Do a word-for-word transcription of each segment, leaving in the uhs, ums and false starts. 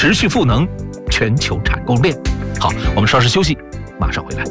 持续赋能全球产供链。好，我们稍事休息，马上回来。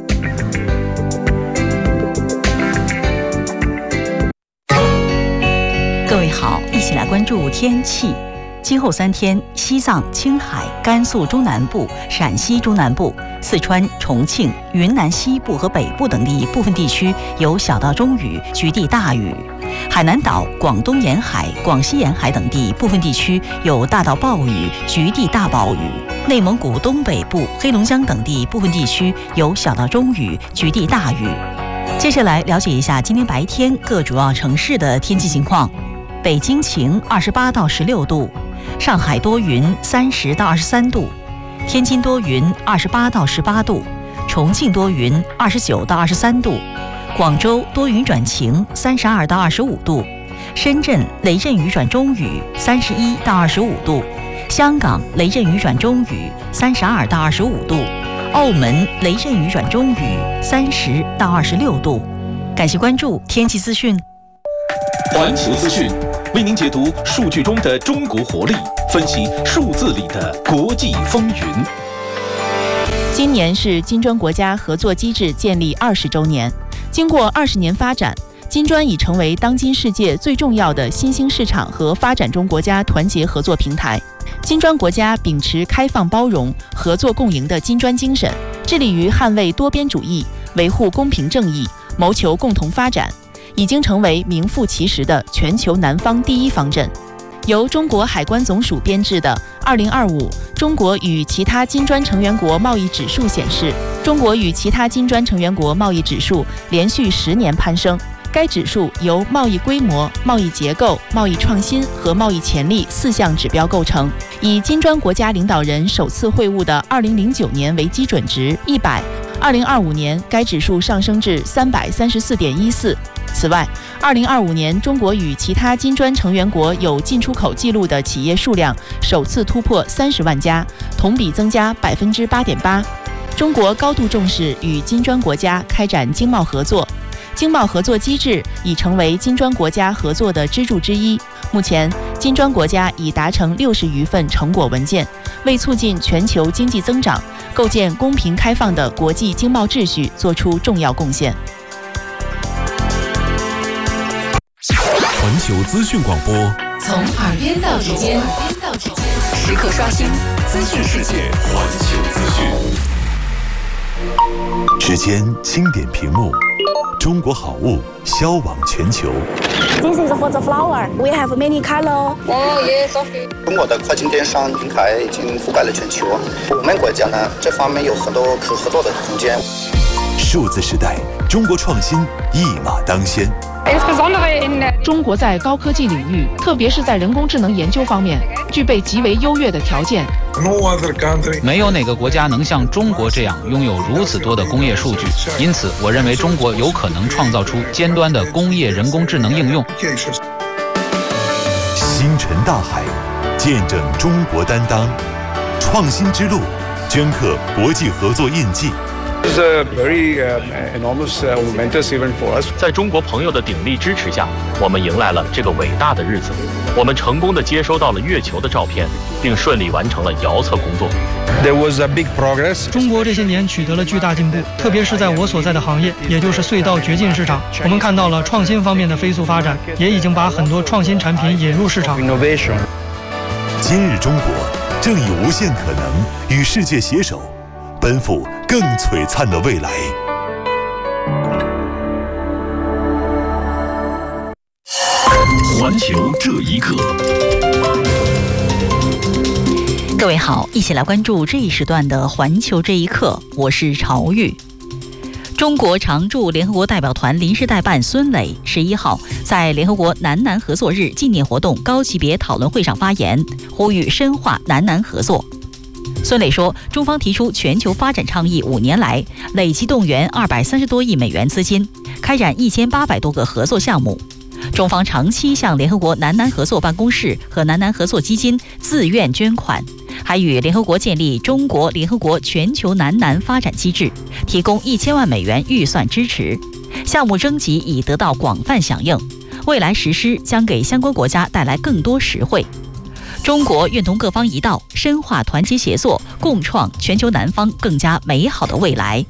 各位好，一起来关注天气。今后三天，西藏、青海、甘肃中南部、陕西中南部、四川、重庆、云南西部和北部等地部分地区有小到中雨，局地大雨；海南岛、广东沿海、广西沿海等地部分地区有大到暴雨，局地大暴雨；内蒙古东北部、黑龙江等地部分地区有小到中雨，局地大雨。接下来了解一下今天白天各主要城市的天气情况。北京晴，二十八到十六度；上海多云，三十到二十三度；天津多云，二十八到十八度；重庆多云，二十九到二十三度；广州多云转晴，三十二到二十五度；深圳雷阵雨转中雨，三十一到二十五度；香港雷阵雨转中雨，三十二到二十五度；澳门雷阵雨转中雨，三十到二十六度。感谢关注天气资讯。 环球资讯为您解读数据中的中国活力，分析数字里的国际风云。 今年是金砖国家合作机制建立二十周年，经过二十年发展，金砖已成为当今世界最重要的新兴市场和发展中国家团结合作平台。金砖国家秉持开放包容、合作共赢的金砖精神，致力于捍卫多边主义，维护公平正义，谋求共同发展，已经成为名副其实的全球南方第一方阵。由中国海关总署编制的二零二五中国与其他金砖成员国贸易指数显示，中国与其他金砖成员国贸易指数连续十年攀升。该指数由贸易规模、贸易结构、贸易创新和贸易潜力四项指标构成，以金砖国家领导人首次会晤的二零零九年为基准值一百，二零二五年该指数上升至三百三十四点一四。此外，二零二五年中国与其他金砖成员国有进出口记录的企业数量首次突破三十万家，同比增加百分之八点八。中国高度重视与金砖国家开展经贸合作。经贸合作机制已成为金砖国家合作的支柱之一。目前，金砖国家已达成六十余份成果文件，为促进全球经济增长、构建公平开放的国际经贸秩序做出重要贡献。 环球资讯广播， 从耳边到指尖，时刻刷新资讯世界。 环球资讯， 时间轻点屏幕。中国好物销往全球。 This is for the flower. We have many color. Oh yes, okay. 中国的跨境电商平台已经覆盖了全球，我们国家呢这方面有很多可合作的空间。 数字时代，中国创新一马当先。 中国在高科技领域，特别是在人工智能研究方面，具备极为优越的条件。 没有哪个国家能像中国这样拥有如此多的工业数据，因此我认为中国有可能创造出尖端的工业人工智能应用。 星辰大海，见证中国担当，创新之路，镌刻国际合作印记。 It's a very uh, enormous uh, momentous event for us. 在中国朋友的鼎力支持下，我们迎来了这个伟大的日子。我们成功地接收到了月球的照片，并顺利完成了遥测工作。 There was a big progress. 中国这些年取得了巨大进步，特别是在我所在的行业，也就是隧道掘进市场，我们看到了创新方面的飞速发展，也已经把很多创新产品引入市场。 Innovation. 今日中国正以无限可能与世界携手，奔赴更璀璨的未来。 环球这一刻， 各位好，一起来关注这一时段的环球这一刻，我是朝玉。中国常驻联合国代表团临时代办孙磊十一号在联合国南南合作日纪念活动高级别讨论会上发言，呼吁深化南南合作。孙磊说，中方提出全球发展倡议五年来，累计动员二百三十多亿美元资金，开展一千八百多个合作项目。中方长期向联合国南南合作办公室和南南合作基金自愿捐款，还与联合国建立中国联合国全球南南发展机制，提供一千万美元预算支持。项目征集已得到广泛响应，未来实施将给相关国家带来更多实惠。 中国愿同各方一道，深化团结协作，共创全球南方更加美好的未来。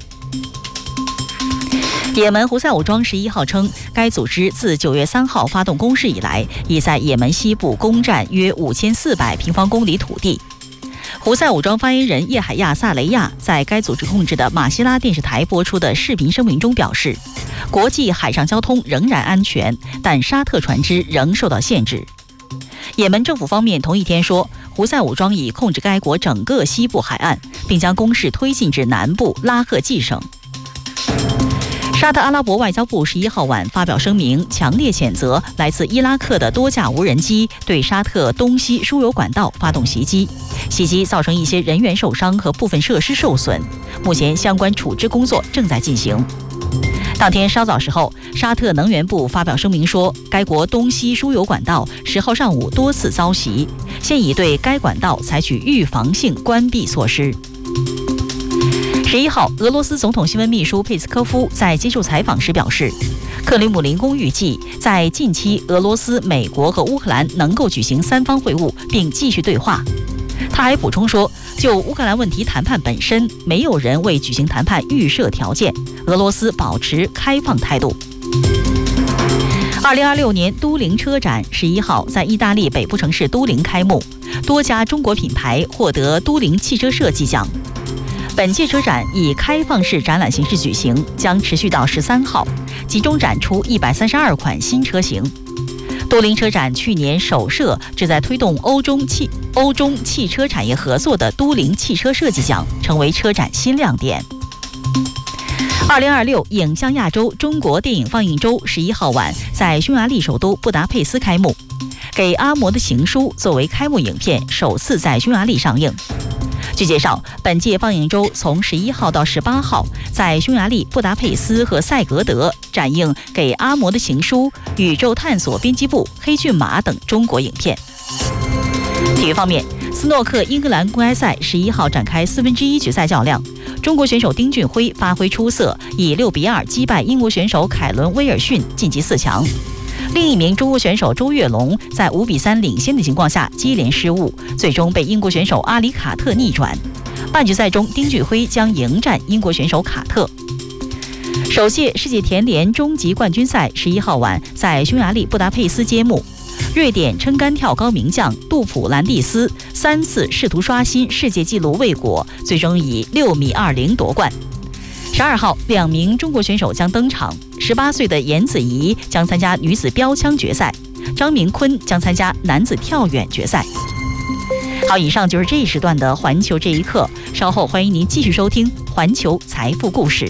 也门胡塞武装十一号称，该组织自九月三号发动攻势以来，已在也门西部攻占约五千四百平方公里土地。胡塞武装发言人叶海亚·萨雷亚在该组织控制的马希拉电视台播出的视频声明中表示，国际海上交通仍然安全，但沙特船只仍受到限制。也门政府方面同一天说，胡塞武装已控制该国整个西部海岸，并将攻势推进至南部拉赫季省。沙特阿拉伯外交部十一号晚发表声明，强烈谴责来自伊拉克的多架无人机对沙特东西输油管道发动袭击，袭击造成一些人员受伤和部分设施受损。目前相关处置工作正在进行。当天稍早时候，沙特能源部发表声明说，该国东西输油管道十号上午多次遭袭，现已对该管道采取预防性关闭措施。十一号，俄罗斯总统新闻秘书佩斯科夫在接受采访时表示，克里姆林宫预计在近期，俄罗斯、美国和乌克兰能够举行三方会晤，并继续对话。他还补充说，就乌克兰问题谈判本身，没有人为举行谈判预设条件，俄罗斯保持开放态度。二零二六年都灵车展十一号在意大利北部城市都灵开幕，多家中国品牌获得都灵汽车设计奖。本届车展以开放式展览形式举行，将持续到十三号，集中展出一百三十二款新车型。都灵车展去年首设旨在推动欧中汽欧中汽车产业合作的都灵汽车设计奖，成为车展新亮点。二零二六影像亚洲中国电影放映周十一号晚在匈牙利首都布达佩斯开幕，给阿嬷的情书作为开幕影片，首次在匈牙利上映。据介绍，本届放映周从十一号到十八号，在匈牙利布达佩斯和赛格德展映《给阿嬷的情书》、宇宙探索编辑部、黑骏马等中国影片。体育方面，斯诺克英格兰公开赛十一号展开四分之一决赛较量，中国选手丁俊晖发挥出色，以六比二击败英国选手凯伦威尔逊晋级四强。另一名中国选手周跃龙在五比三领先的情况下接连失误，最终被英国选手阿里卡特逆转。半决赛中，丁俊晖将迎战英国选手卡特。首届世界田联终极冠军赛十一号晚在匈牙利布达佩斯揭幕，瑞典撑杆跳高名将杜普兰蒂斯三次试图刷新世界纪录未果，最终以六米二零夺冠。十二号，两名中国选手将登场。十八岁的严子怡将参加女子标枪决赛，张明坤将参加男子跳远决赛。好，以上就是这一时段的环球这一刻，稍后欢迎您继续收听环球财富故事。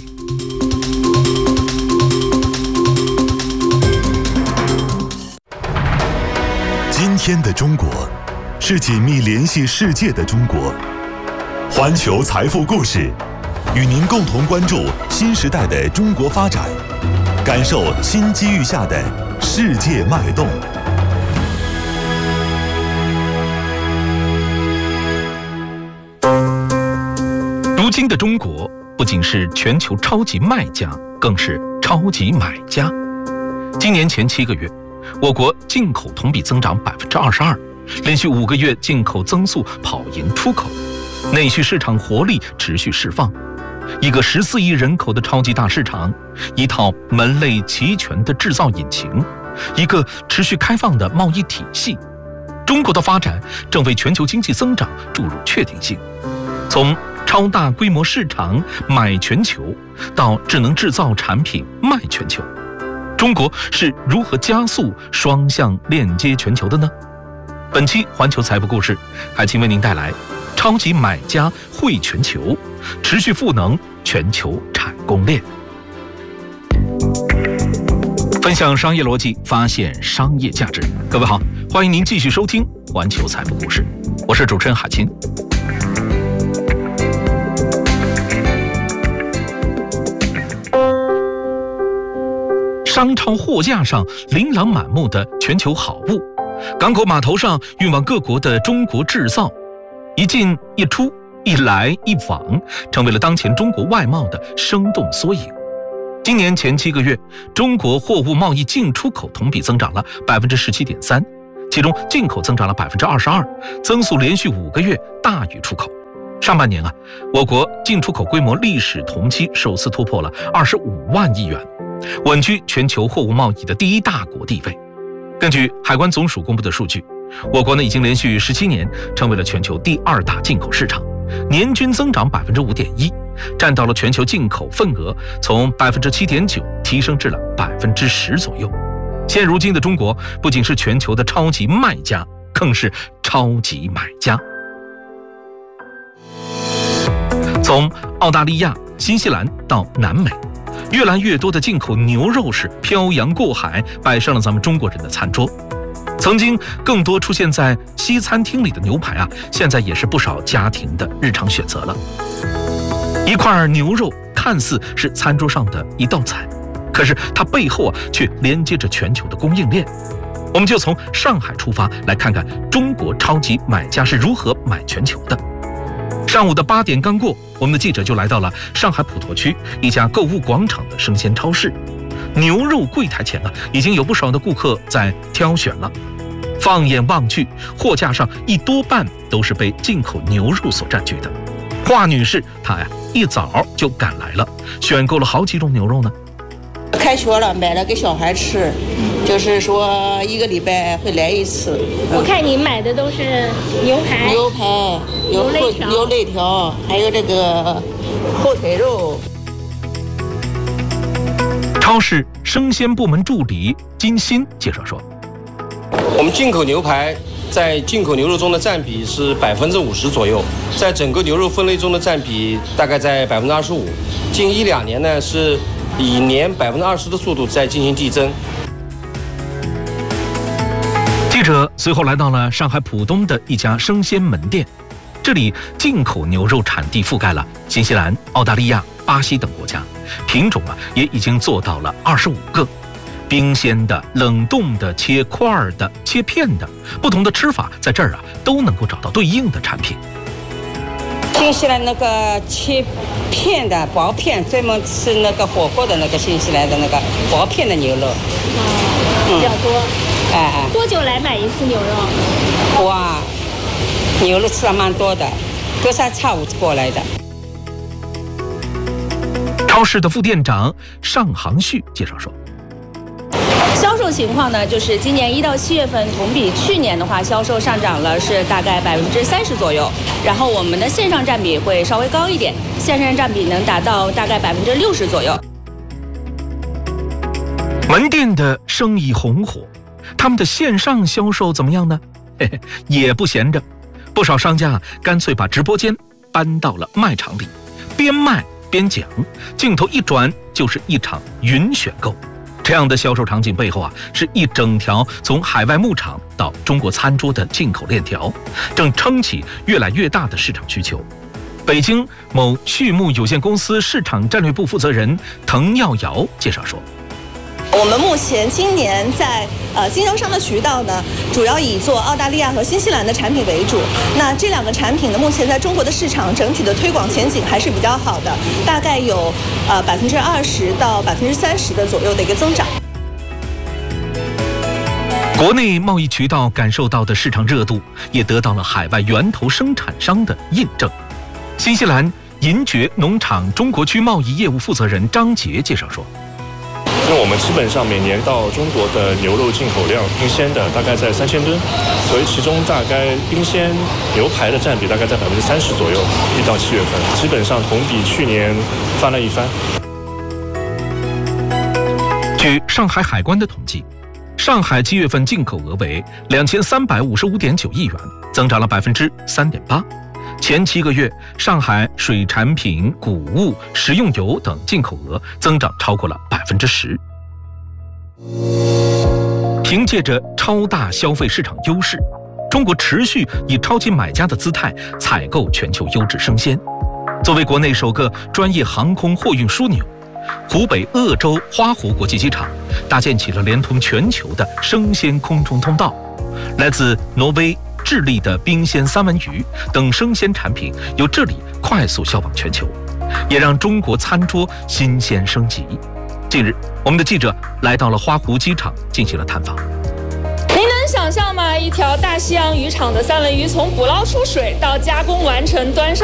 今天的中国是紧密联系世界的中国。环球财富故事与您共同关注新时代的中国发展，感受新机遇下的世界脉动。 如今的中国不仅是全球超级卖家，更是超级买家。今年前七个月，我国进口同比增长百分之二十二，连续五个月进口增速跑赢出口，内需市场活力持续释放。一个十四亿人口的超级大市场，一套门类齐全的制造引擎，一个持续开放的贸易体系，中国的发展正为全球经济增长注入确定性。从超大规模市场买全球到智能制造产品卖全球，中国是如何加速双向链接全球的呢？本期环球财富故事，海清为您带来超级买家汇全球，持续赋能全球产供链，分享商业逻辑，发现商业价值。各位好，欢迎您继续收听环球财富故事，我是主持人海清。商超货架上琳琅满目的全球好物，港口码头上运往各国的中国制造，一进一出，一来一往，成为了当前中国外贸的生动缩影。今年前七个月，中国货物贸易进出口同比增长了百分之十七点三， 其中进口增长了百分之二十二，增速连续五个月大于出口。上半年啊，我国进出口规模历史同期首次突破了二十五万亿元，稳居全球货物贸易的第一大国地位。根据海关总署公布的数据，我国呢已经连续十七年成为了全球第二大进口市场，年均增长百分之五点一，占到了全球进口份额从百分之七点九提升至了百分之十左右。现如今的中国不仅是全球的超级卖家，更是超级买家。从澳大利亚、新西兰到南美，越来越多的进口牛肉是漂洋过海摆上了咱们中国人的餐桌。曾经更多出现在西餐厅里的牛排啊，现在也是不少家庭的日常选择了。一块牛肉看似是餐桌上的一道菜，可是它背后啊却连接着全球的供应链。我们就从上海出发，来看看中国超级买家是如何买全球的。上午的八点刚过，我们的记者就来到了上海普陀区一家购物广场的生鲜超市。牛肉柜台前啊，已经有不少的顾客在挑选了。放眼望去，货架上一多半都是被进口牛肉所占据的。华女士她呀一早就赶来了，选购了好几种牛肉呢。 开学了，买了给小孩吃，就是说一个礼拜会来一次。 我看你买的都是牛排、 牛排、有肋条、 有肋条，还有这个后腿肉。 超市生鲜部门助理金鑫介绍说， 我们进口牛排在进口牛肉中的占比是百分之五十左右，在整个牛肉分类中的占比大概在百分之二十五。近一两年呢，是以年百分之二十的速度在进行递增。 记者随后来到了上海浦东的一家生鲜门店，这里进口牛肉产地覆盖了新西兰、澳大利亚、巴西等国家，品种啊也已经做到了二十五个。冰鲜的、冷冻的、切块的、切片的，不同的吃法在这儿啊都能够找到对应的产品。 新西兰那个切片的薄片，专门吃那个火锅的那个新西兰的那个薄片的牛肉， 哦，比较多。 哎哎， 多久来买一次牛肉？ 哇，牛肉吃了蛮多的，隔三差五过来的。 超市的副店长尚航旭介绍说， 销售情况呢，就是今年一到七月份同比去年的话，销售上涨了是大概百分之三十左右。然后我们的线上占比会稍微高一点，线上占比能达到大概百分之六十左右。 门店的生意红火，他们的线上销售怎么样呢？嘿嘿，也不闲着，不少商家干脆把直播间搬到了卖场里，边卖边讲，镜头一转就是一场云选购。这样的销售场景背后啊，是一整条从海外牧场到中国餐桌的进口链条，正撑起越来越大的市场需求。北京某畜牧有限公司市场战略部负责人滕耀瑶介绍说， 我们目前今年在呃经销商的渠道呢，主要以做澳大利亚和新西兰的产品为主。那这两个产品呢，目前在中国的市场整体的推广前景还是比较好的，大概有呃百分之二十到百分之三十的左右的一个增长。 国内贸易渠道感受到的市场热度，也得到了海外源头生产商的印证。新西兰银爵农场中国区贸易业务负责人张杰介绍说， 因为我们基本上每年到中国的牛肉进口量冰鲜的大概在三千吨，所以其中大概冰鲜牛排的占比大概在百分之三十左右，一到七月份基本上同比去年翻了一番。 据上海海关的统计，上海七月份进口额为两千三百五十五点九亿元，增长了百分之三点八。前七个月，上海水产品、谷物、食用油等进口额增长超过了百分之十。凭借着超大消费市场优势，中国持续以超级买家的姿态采购全球优质生鲜。作为国内首个专业航空货运枢纽，湖北鄂州花湖国际机场搭建起了连通全球的生鲜空中通道，来自挪威、智利的冰鲜三文鱼等生鲜产品由这里快速销往全球，也让中国餐桌新鲜升级。近日，我们的记者来到了花湖机场进行了探访。 您能想象吗？一条大西洋渔场的三文鱼从捕捞出水到加工完成端上。